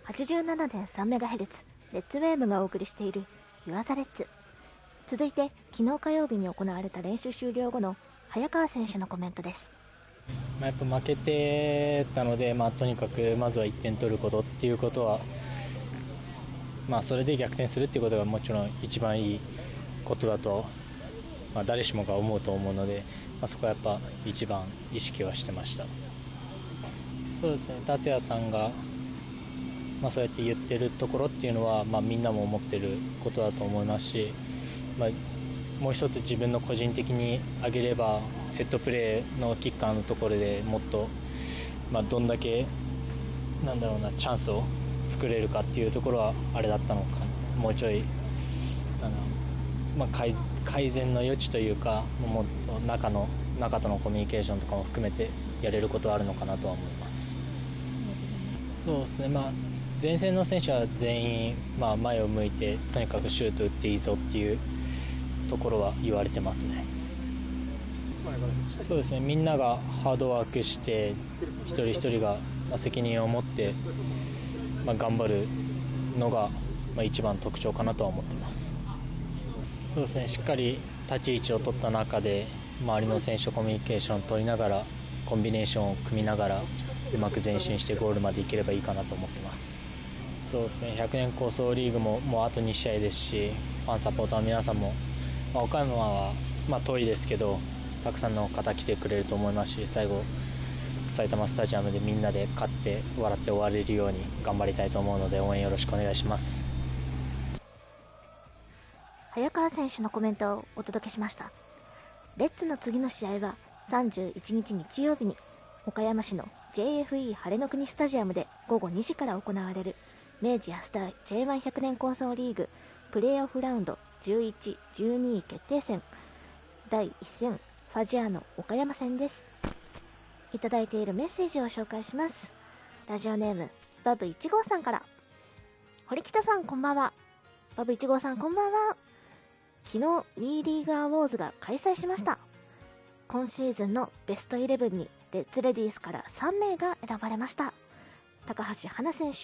87.3MHz レッツウェーブがお送りしているユアザレッツ。続いて昨日火曜日に行われた練習終了後の早川選手のコメントです。 やっぱ負けてたので、とにかくまずは1点取ることっていうことは、それで逆転するっていうことがもちろん一番いいことだと、誰しもが思うと思うので、そこはやっぱ一番意識はしてました。そうですね、達也さんが、そうやって言ってるところっていうのは、みんなも思ってることだと思いますし、もう一つ自分の個人的に挙げればセットプレーのキッカーのところでもっと、どんだけチャンスを作れるかっていうところはあれだったのか、もうちょい改善の余地というか、もっと中とのコミュニケーションとかも含めてやれることはあるのかなとは思います。そうですね、前線の選手は全員、前を向いてとにかくシュート打っていいぞっていうところは言われてますね。そうですね、みんながハードワークして一人一人が責任を持って、頑張るのが一番特徴かなとは思ってます。そうですね、しっかり立ち位置を取った中で周りの選手とコミュニケーションを取りながらコンビネーションを組みながらうまく前進してゴールまでいければいいかなと思ってます。そうですね、100年構想リーグももうあと2試合ですし、ファンサポーターの皆さんも、岡山は遠いですけどたくさんの方来てくれると思いますし、最後埼玉スタジアムでみんなで勝って笑って終われるように頑張りたいと思うので応援よろしくお願いします。 早川選手のコメントをお届けしました。レッツの次の試合は31日日曜日に岡山市の JFE 晴れの国スタジアムで午後2時から行われる明治安田 J1100 年構想リーグプレーオフラウンド11、12位決定戦第1戦ファジアーノ岡山戦です。いただいているメッセージを紹介します。ラジオネームバブ1号さんから。堀北さんこんばんは。バブ1号さんこんばんは。昨日 WE リーグアウォーズが開催しました。今シーズンのベスト11にレッツレディースから3名が選ばれました。高橋花選手、